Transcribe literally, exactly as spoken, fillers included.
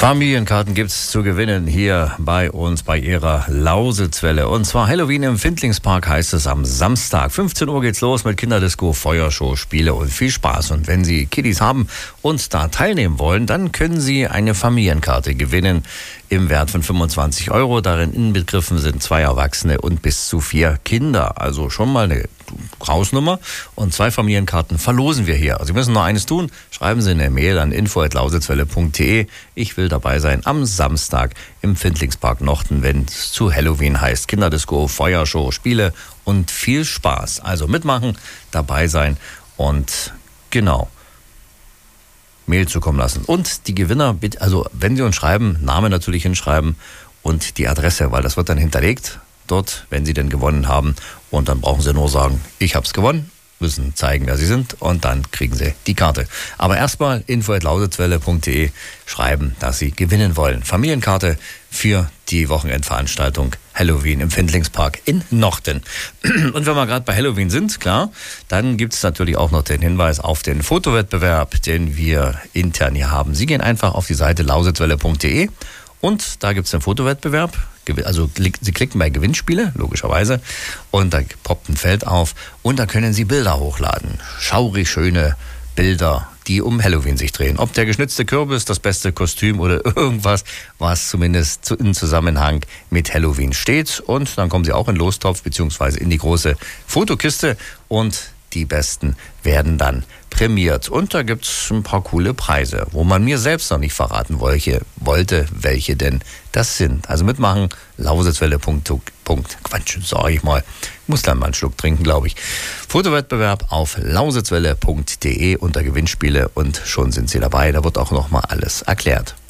Familienkarten gibt's zu gewinnen hier bei uns bei Ihrer Lausitzwelle. Und zwar Halloween im Findlingspark heißt es am Samstag. fünfzehn Uhr geht's los mit Kinderdisco, Feuershow, Spiele und viel Spaß. Und wenn Sie Kiddies haben und da teilnehmen wollen, dann können Sie eine Familienkarte gewinnen im Wert von fünfundzwanzig Euro. Darin inbegriffen sind zwei Erwachsene und bis zu vier Kinder. Also schon mal eine Hausnummer. Und zwei Familienkarten verlosen wir hier. Also Sie müssen nur eines tun. Schreiben Sie eine Mail an info at lausitzwelle punkt de. Ich will dabei sein am Samstag im Findlingspark Nochten, wenn es zu Halloween heißt. Kinderdisco, Feuershow, Spiele und viel Spaß. Also mitmachen, dabei sein und genau Mail zukommen lassen. Und die Gewinner, also wenn Sie uns schreiben, Name natürlich hinschreiben und die Adresse, weil das wird dann hinterlegt dort, wenn Sie denn gewonnen haben. Und dann brauchen Sie nur sagen, ich habe es gewonnen, müssen zeigen, wer Sie sind und dann kriegen Sie die Karte. Aber erstmal info at lausitzwelle punkt de schreiben, dass Sie gewinnen wollen. Familienkarte für die Wochenendveranstaltung Halloween im Findlingspark in Nochten. Und wenn wir gerade bei Halloween sind, klar, dann gibt es natürlich auch noch den Hinweis auf den Fotowettbewerb, den wir intern hier haben. Sie gehen einfach auf die Seite lausitzwelle punkt de und da gibt es den Fotowettbewerb. Also Sie klicken bei Gewinnspiele, logischerweise, und da poppt ein Feld auf und da können Sie Bilder hochladen. Schaurig schöne Bilder, die um Halloween sich drehen. Ob der geschnitzte Kürbis, das beste Kostüm oder irgendwas, was zumindest in Zusammenhang mit Halloween steht. Und dann kommen Sie auch in den Lostopf bzw. in die große Fotokiste und die Besten werden dann prämiert. Und da gibt es ein paar coole Preise, wo man mir selbst noch nicht verraten welche, wollte, welche denn das sind. Also mitmachen, lausitzwelle Punkt Quatsch, sag ich mal. Ich muss dann mal einen Schluck trinken, glaube ich. Fotowettbewerb auf lausitzwelle punkt de unter Gewinnspiele und schon sind Sie dabei. Da wird auch noch mal alles erklärt.